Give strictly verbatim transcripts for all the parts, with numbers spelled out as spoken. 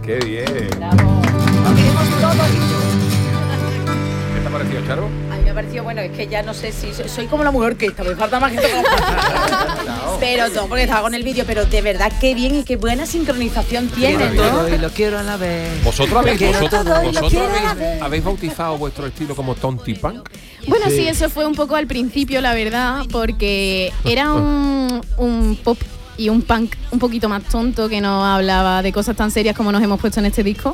¡Qué bien! Bravo. Lo queremos todo dicho. ¿Qué te ha parecido, Charo? A mí me ha parecido, bueno, es que ya no sé si soy, soy como la mujer orquesta, me falta más gente como... Pero todo, porque estaba con el vídeo, pero de verdad qué bien y qué buena sincronización tiene, Quiero ¿no? todo y lo quiero a la vez. ¿Vosotros habéis, Quiero vosotros, todo y lo vosotros quiero a la habéis, vez. habéis bautizado vuestro estilo como Tonti Punk? Bueno, sí. sí, eso fue un poco al principio, la verdad, porque era un, un pop y un punk un poquito más tonto que no hablaba de cosas tan serias como nos hemos puesto en este disco.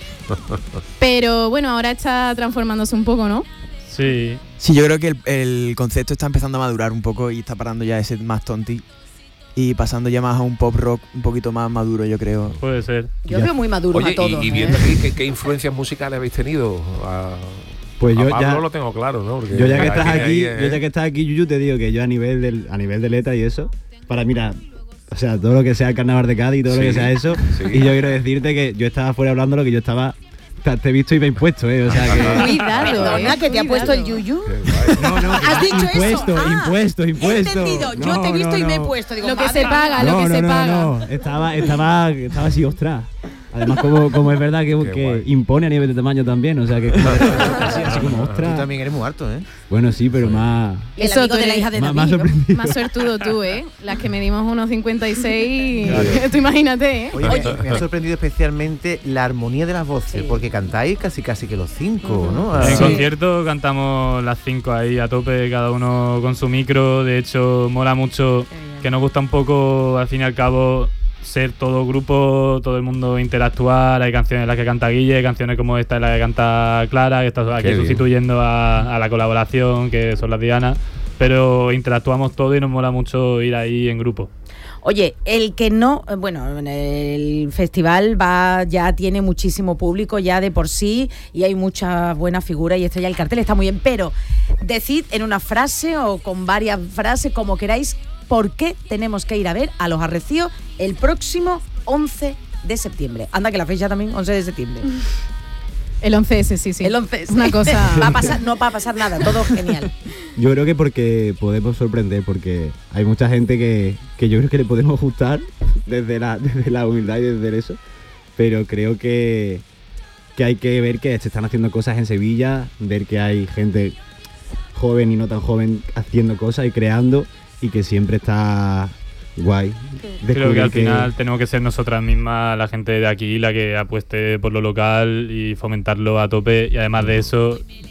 Pero bueno, ahora está transformándose un poco, ¿no? Sí. Sí, yo creo que el, el concepto está empezando a madurar un poco y está parando ya ese más tonti y pasando ya más a un pop rock un poquito más maduro, yo creo. Puede ser. Yo Ya. veo muy maduros Oye, a todos. y, y ¿eh? viendo aquí, ¿qué, qué influencias musicales habéis tenido? A, Pues yo a Pablo ya- lo tengo claro, ¿no? Porque Yo ya que estás tiene aquí, ahí, ¿eh? yo ya que estás aquí, Yuyu, te digo que yo a nivel del, a nivel de letra y eso, para mira, o sea, todo lo que sea el carnaval de Cádiz, todo Sí, lo que sea eso, sí. y yo quiero decirte que yo estaba fuera hablando lo que yo estaba, te te he visto y me he impuesto, eh, o sea que Cuidado, Perdona, eh, que te ha cuidado. puesto el yuyu. Qué guay. no, no, ¿Has dicho eso? impuesto, Ah, impuesto, impuesto. He entendido, yo No, te he visto no, y me he no. puesto. Digo, Lo que madre se paga, mía. lo que no, se no, paga. no, estaba, estaba, estaba así, ostras. Además, como, como es verdad que, Qué que guay. impone a nivel de tamaño también, o sea que así, así como, Tú ostras. también eres muy alto, ¿eh? Bueno, sí, pero más, Y el Eso, amigo tú de la eres hija de más, David. más ¿no? sorprendido. Más suertudo tú, ¿eh? Las que medimos unos cincuenta y seis, tú imagínate, ¿eh? Oye, me- me ha sorprendido especialmente la armonía de las voces, Sí. porque cantáis casi casi que los cinco, ¿no? En Ah, concierto cantamos las cinco ahí a tope, cada uno con su micro. De hecho, mola mucho, que nos gusta un poco, al fin y al cabo, ser todo grupo, todo el mundo interactuar. Hay canciones en las que canta Guille, canciones como esta en la que canta Clara, que está aquí Qué bien. sustituyendo a, a la colaboración, que son las Diana. Pero interactuamos todo y nos mola mucho ir ahí en grupo. Oye, el que no, eh, bueno, el festival va ya tiene muchísimo público ya de por sí y hay muchas buenas figuras y esto ya el cartel está muy bien, pero decid en una frase o con varias frases como queráis por qué tenemos que ir a ver a Los Arrecíos el próximo once de septiembre. Anda que la fecha también once de septiembre. El once ese, sí, sí. El once es Una cosa... va a pasar, no va a pasar nada, todo genial. Yo creo que porque podemos sorprender, porque hay mucha gente que, que yo creo que le podemos gustar desde la, desde la humildad y desde eso, pero creo que, que hay que ver que se están haciendo cosas en Sevilla, ver que hay gente joven y no tan joven haciendo cosas y creando y que siempre está guay. Creo que al Descubrir final tenemos que ser nosotras mismas, la gente de aquí, la que apueste por lo local y fomentarlo a tope. Y además de eso,